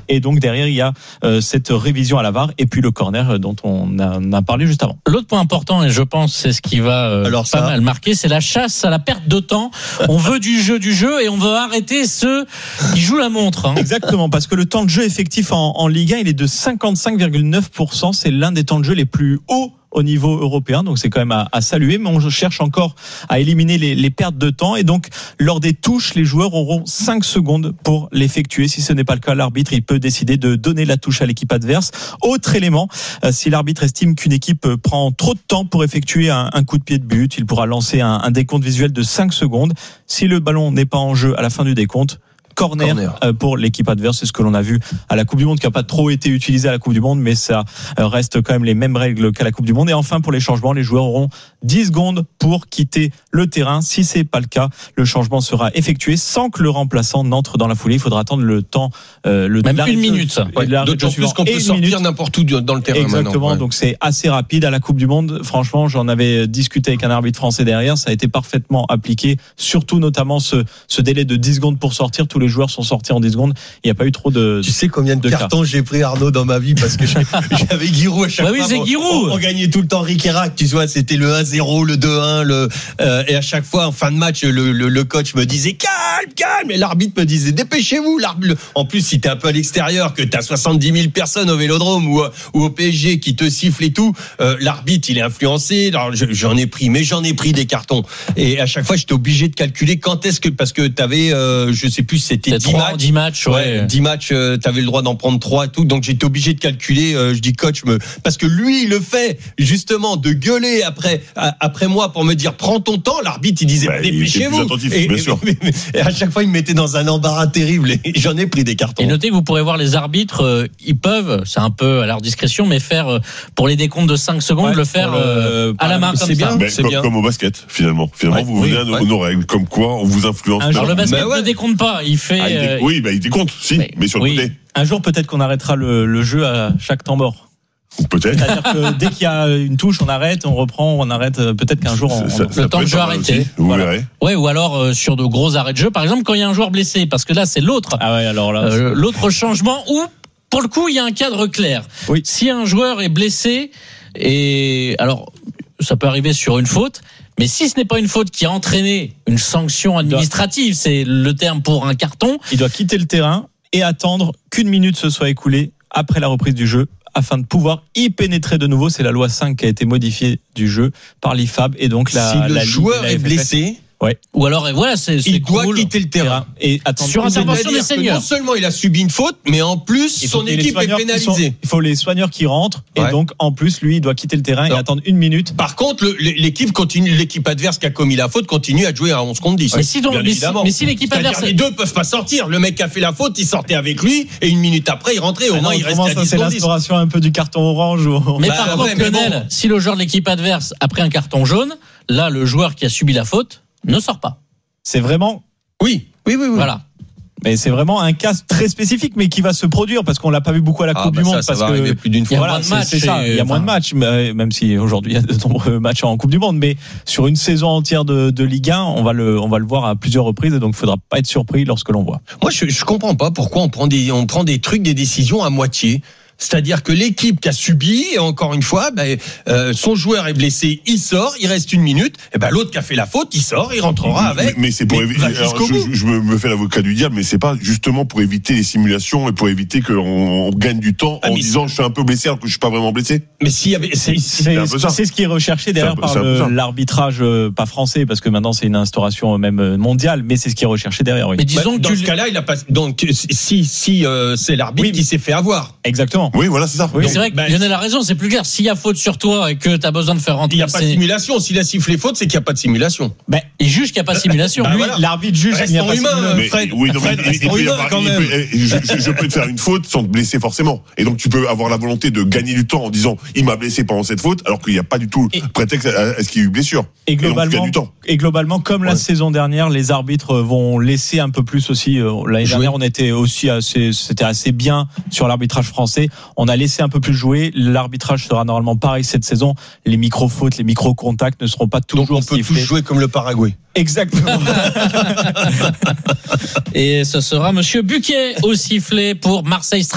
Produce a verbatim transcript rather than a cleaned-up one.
Et donc derrière, il y a euh, cette révision à la V A R et puis le corner dont on a, on a parlé juste avant. L'autre point important, et je pense c'est ce qui va euh, Alors pas ça... mal marquer, c'est la chasse à la perte de temps. On veut du jeu, du jeu, et on veut arrêter ceux qui jouent la montre. Hein. Exactement, parce que le temps de jeu effectif en, en Ligue un, il est de cinquante-cinq virgule neuf pour cent. C'est l'un des temps de jeu les plus hauts au niveau européen, donc c'est quand même à, à saluer, mais on cherche encore à éliminer les, les pertes de temps, et donc lors des touches, les joueurs auront cinq secondes pour l'effectuer. Si ce n'est pas le cas, l'arbitre il peut décider de donner la touche à l'équipe adverse. Autre élément, euh, si l'arbitre estime qu'une équipe prend trop de temps pour effectuer un, un coup de pied de but, il pourra lancer un, un décompte visuel de cinq secondes. Si le ballon n'est pas en jeu à la fin du décompte, Corner, corner pour l'équipe adverse, c'est ce que l'on a vu à la Coupe du Monde, qui n'a pas trop été utilisé à la Coupe du Monde, mais ça reste quand même les mêmes règles qu'à la Coupe du Monde. Et enfin, pour les changements, les joueurs auront dix secondes pour quitter le terrain. Si c'est pas le cas, le changement sera effectué sans que le remplaçant n'entre dans la foulée. Il faudra attendre le temps, euh, le même une minute, ça. Ouais, d'autant plus qu'on peut sortir minute. n'importe où dans le terrain. Exactement. Ouais. Donc c'est assez rapide à la Coupe du Monde. Franchement, j'en avais discuté avec un arbitre français derrière. Ça a été parfaitement appliqué. Surtout, notamment ce, ce délai de dix secondes pour sortir. Tous les joueurs sont sortis en dix secondes. Il n'y a pas eu trop de. Tu sais combien de, de cartons cas. j'ai pris, Arnaud, dans ma vie, parce que j'avais Giroud à chaque bah fois. Oui, c'est Giroud. On, on gagnait tout le temps Ric et Rac, tu vois, c'était le un zéro, le deux un, le euh, et à chaque fois en fin de match, le, le, le coach me disait calme, calme, et l'arbitre me disait dépêchez-vous. L'arbitre, en plus, si t'es un peu à l'extérieur, que t'as soixante-dix mille personnes au Vélodrome ou, ou au P S G qui te sifflent et tout, euh, l'arbitre il est influencé. Alors je, j'en ai pris, mais j'en ai pris des cartons. Et à chaque fois, j'étais obligé de calculer quand est-ce que, parce que t'avais, euh, je sais plus, c'était dix matchs. dix matchs, ouais. ouais. dix matchs, euh, t'avais le droit d'en prendre trois et tout. Donc j'étais obligé de calculer. Euh, je dis coach, me, parce que lui, il le fait justement de gueuler après, à, après moi pour me dire prends ton temps. L'arbitre, il disait bah, dépêchez-vous. Attentif, et, bien et, sûr. Et, et, et à chaque fois, il me mettait dans un embarras terrible. Et j'en ai pris des cartons. Et notez que vous pourrez voir les arbitres, euh, ils peuvent, c'est un peu à leur discrétion, mais faire euh, pour les décomptes de cinq secondes, ouais, le faire euh, à la main comme c'est ça. Bien, ben, c'est comme, bien. Comme au basket, finalement. Finalement, ouais, vous venez oui, à nos, ouais. nos règles, comme quoi on vous influence. Alors le basket ouais. ne décompte pas, il fait. Ah, il dé... euh, oui, bah, il décompte, si, mais, mais sur le oui. côté. Un jour, peut-être qu'on arrêtera le, le jeu à chaque temps mort. Peut-être. C'est-à-dire que dès qu'il y a une touche, on arrête, on reprend, on arrête. Peut-être qu'un jour, on, ça, on... ça le temps de jeu arrêté. Vous voilà. verrez. Ouais, ou alors euh, sur de gros arrêts de jeu, par exemple quand il y a un joueur blessé, parce que là c'est l'autre. Ah ouais, alors là, euh, l'autre changement où pour le coup il y a un cadre clair. Oui. Si un joueur est blessé et alors ça peut arriver sur une faute. Mais si ce n'est pas une faute qui a entraîné une sanction administrative, c'est le terme pour un carton. Il doit quitter le terrain et attendre qu'une minute se soit écoulée après la reprise du jeu afin de pouvoir y pénétrer de nouveau. C'est la loi cinq qui a été modifiée du jeu par l'I F A B et donc la. Si le la joueur la est blessé. Ouais. Ou alors, voilà, c'est, c'est il cool. doit quitter le terrain. Et attendre sur intervention des seniors. Non seulement il a subi une faute, mais en plus son équipe est pénalisée. Sont, il faut les soigneurs qui rentrent ouais. et donc en plus lui il doit quitter le terrain non. et attendre une minute. Par contre, le, l'équipe continue, l'équipe adverse qui a commis la faute continue à jouer à onze contre dix. Mais si, donc, mais, si, mais si l'équipe C'est-à-dire adverse, les deux peuvent pas sortir. Le mec qui a fait la faute, il sortait avec lui et une minute après il rentrait. Au ah moins non, il restait à dix contre dix. C'est l'instauration un peu du carton orange. Ou... Mais bah, par ouais, contre, Lionel, bon. si le joueur de l'équipe adverse a pris un carton jaune, là le joueur qui a subi la faute ne sort pas. C'est vraiment. Oui, oui, oui, oui. Voilà. Mais c'est vraiment un cas très spécifique, mais qui va se produire parce qu'on l'a pas vu beaucoup à la ah, Coupe bah du ça, Monde. ça parce va que arriver plus d'une fois. Il y a voilà, moins de matchs. C'est, c'est ça. Il y a moins de matchs, même si aujourd'hui il y a de nombreux matchs en Coupe du Monde. Mais sur une saison entière de, de Ligue un, on va le, on va le voir à plusieurs reprises, et donc il faudra pas être surpris lorsque l'on voit. Moi, je, je comprends pas pourquoi on prend des, on prend des trucs, des décisions à moitié. C'est-à-dire que l'équipe qui a subi, et encore une fois, ben, euh, son joueur est blessé, il sort, il reste une minute, et ben l'autre qui a fait la faute, il sort, il rentrera avec. Mais, mais c'est pour éviter. Je, je me fais l'avocat du diable, mais c'est pas justement pour éviter les simulations et pour éviter qu'on on gagne du temps ah, en disant je suis un peu blessé alors que je suis pas vraiment blessé. Mais s'il y avait, c'est, c'est, c'est, c'est, c'est ce qui est recherché derrière peu, par le, l'arbitrage pas français, parce que maintenant c'est une instauration même mondiale, mais c'est ce qui est recherché derrière. Oui. Mais disons bah, que dans ce cas-là, il a pas. Donc si si euh, c'est l'arbitre oui, qui s'est fait avoir. Exactement. Oui, voilà, c'est ça. Oui, donc, c'est vrai que bah, Lionel a raison, c'est plus clair. S'il y a faute sur toi et que tu as besoin de faire rentrer. Il n'y a pas de simulation. S'il a sifflé faute, c'est qu'il n'y a pas de simulation. Ben, il juge qu'il n'y a pas de simulation. Bah, Lui, voilà. L'arbitre juge qu'il n'y a pas de simulation. Mais, Fred, oui, non, Fred, il, il, il, humain, quand même. Peut, je, je, je peux te faire une faute sans te blesser forcément. Et donc, tu peux avoir la volonté de gagner du temps en disant il m'a blessé pendant cette faute, alors qu'il n'y a pas du tout et, prétexte à, à ce qu'il y ait eu blessure. Et globalement, et, donc, et globalement comme ouais. la saison dernière, les arbitres vont laisser un peu plus aussi. L'année jouer. dernière, on était aussi assez, c'était assez bien sur l'arbitrage français. On a laissé un peu plus jouer. L'arbitrage sera normalement pareil cette saison. Les micro-fautes, les micro-contacts ne seront pas toujours donc on peut sifflés. tous jouer comme le Paraguay. Exactement. Et ce sera Monsieur Buquet au sifflet pour Marseille.